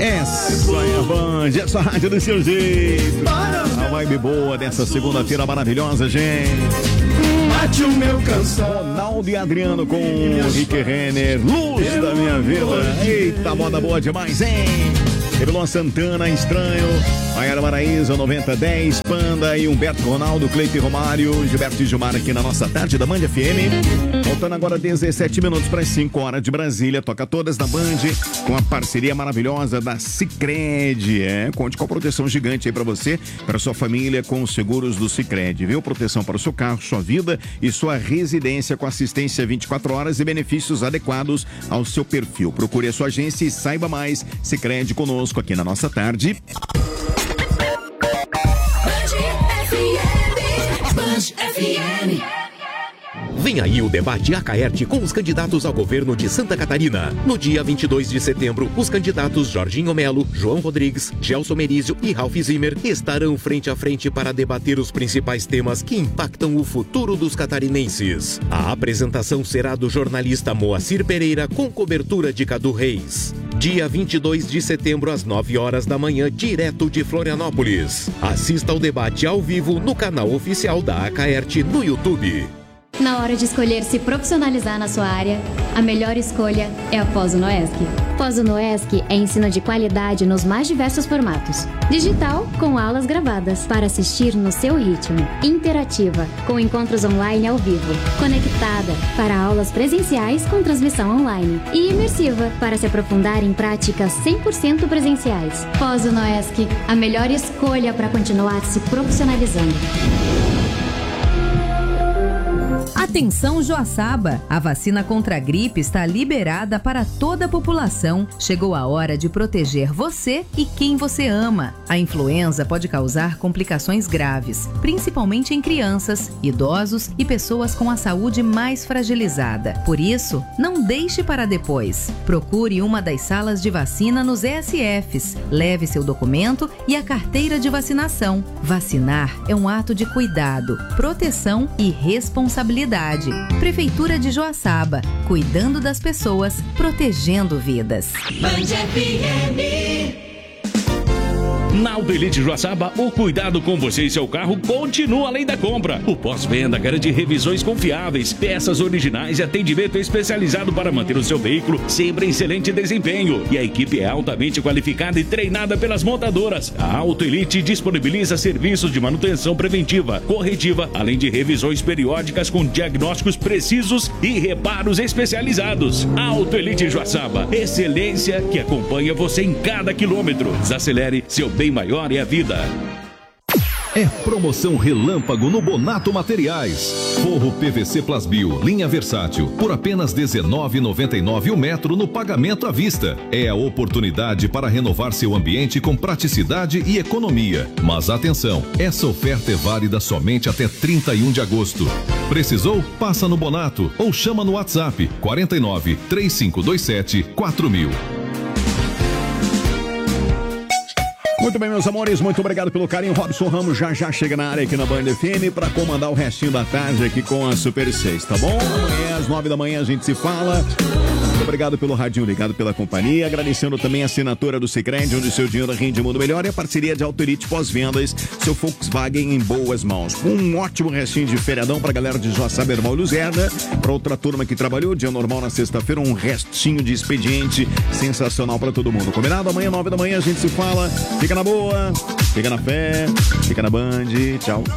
Essa é a Band, essa rádio do seu jeito. A vibe boa dessa segunda-feira maravilhosa, gente. Bate o meu canção. Ronaldo e Adriano com Rick Renner, Luz da Minha Vida. Eita, moda boa demais, hein? Revelon Santana, Estranho, Maiara Maraíza, 9010, Panda e Humberto Ronaldo, Cleiton Romário, Gilberto e Gilmar aqui na nossa tarde da Band FM. Voltando agora 17 minutos para as 5 horas de Brasília. Toca todas na Band com a parceria maravilhosa da Sicredi. Conte com a proteção gigante aí para você, para sua família com os seguros do Sicredi, viu? Proteção para o seu carro, sua vida e sua residência com assistência 24 horas e benefícios adequados ao seu perfil. Procure a sua agência e saiba mais. Sicredi conosco aqui na nossa tarde. Vem aí o debate Acaerte com os candidatos ao governo de Santa Catarina. No dia 22 de setembro, os candidatos Jorginho Melo, João Rodrigues, Gelson Merizio e Ralph Zimmer estarão frente a frente para debater os principais temas que impactam o futuro dos catarinenses. A apresentação será do jornalista Moacir Pereira com cobertura de Cadu Reis. Dia 22 de setembro, às 9 horas da manhã, direto de Florianópolis. Assista ao debate ao vivo no canal oficial da Acaerte no YouTube. Na hora de escolher se profissionalizar na sua área, a melhor escolha é a Pós-Unoesc. Pós-Unoesc é ensino de qualidade nos mais diversos formatos. Digital, com aulas gravadas, para assistir no seu ritmo. Interativa, com encontros online ao vivo. Conectada, para aulas presenciais com transmissão online. E imersiva, para se aprofundar em práticas 100% presenciais. Pós-Unoesc, a melhor escolha para continuar se profissionalizando. Atenção Joaçaba, a vacina contra a gripe está liberada para toda a população. Chegou a hora de proteger você e quem você ama. A influenza pode causar complicações graves, principalmente em crianças, idosos e pessoas com a saúde mais fragilizada. Por isso, não deixe para depois. Procure uma das salas de vacina nos ESFs. Leve seu documento e a carteira de vacinação. Vacinar é um ato de cuidado, proteção e responsabilidade. Prefeitura de Joaçaba, cuidando das pessoas, protegendo vidas. Band FM. Na Autoelite Joaçaba, o cuidado com você e seu carro continua além da compra. O pós-venda garante revisões confiáveis, peças originais e atendimento especializado para manter o seu veículo sempre em excelente desempenho. E a equipe é altamente qualificada e treinada pelas montadoras. A Autoelite disponibiliza serviços de manutenção preventiva, corretiva, além de revisões periódicas com diagnósticos precisos e reparos especializados. Autoelite Joaçaba, excelência que acompanha você em cada quilômetro. Desacelere, seu bem maior é a vida. É promoção relâmpago no Bonato Materiais. Forro PVC Plasbil, linha versátil, por apenas R$19,99 o metro no pagamento à vista. É a oportunidade para renovar seu ambiente com praticidade e economia. Mas atenção, essa oferta é válida somente até 31 de agosto. Precisou? Passa no Bonato ou chama no WhatsApp 49 3527 4000. Muito bem, meus amores, muito obrigado pelo carinho. Robson Ramos já chega na área aqui na Band FM para comandar o restinho da tarde aqui com a Super 6, tá bom? Amanhã às 9 da manhã a gente se fala. Muito obrigado pelo radinho ligado, pela companhia. Agradecendo também a assinatura do Sicredi, onde o seu dinheiro rende muito melhor, e a parceria de Autoelite Pós-Vendas, seu Volkswagen em boas mãos. Um ótimo restinho de feriadão pra galera de Joaçaba, Ermal e Luzerna. Pra outra turma que trabalhou, dia normal na sexta-feira, um restinho de expediente sensacional pra todo mundo. Combinado? Amanhã, 9 da manhã, a gente se fala. Fica na boa, fica na fé, fica na Band. Tchau.